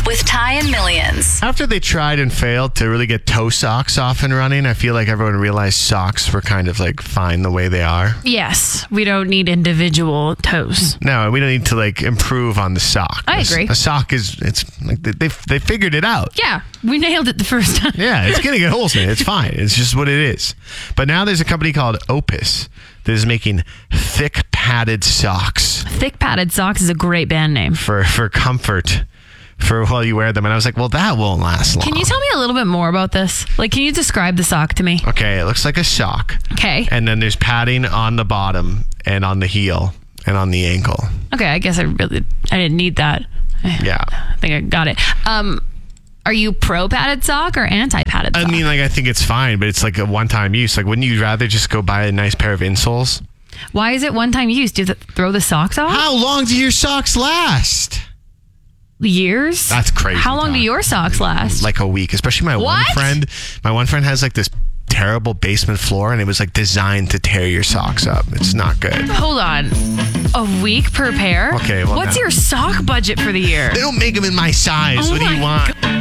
with Ty and Millions. After they tried and failed to really get toe socks off and running, I feel like everyone realized socks were kind of like fine the way they are. Yes, we don't need individual toes. No, we don't need to like improve on the sock. I agree. A sock it's like they figured it out. Yeah, we nailed it the first time. Yeah, it's gonna get holes in it. It's fine. It's just what it is. But now there's a company called Opus that is making thick padded socks Thick padded socks is a great band name. for comfort for while you wear them. And I was like, well, that won't last long. Can you tell me a little bit more about this? Like, can you describe the sock to me? Okay, it looks like a sock. Okay. And then there's padding on the bottom and on the heel and on the ankle. Okay, I guess I didn't need that. Yeah. I think I got it. Are you pro padded sock or anti padded sock? I mean, like, I think it's fine, but it's like a one-time use. Like, wouldn't you rather just go buy a nice pair of insoles? Why is it one time use? Do you have to throw the socks off? How long do your socks last? Years? That's crazy. How long do your socks last? Like a week, especially my one friend. My one friend has like this terrible basement floor, and it was like designed to tear your socks up. It's not good. Hold on. A week per pair? Okay, well, What's now- your sock budget for the year? They don't make them in my size. Oh What do you my want?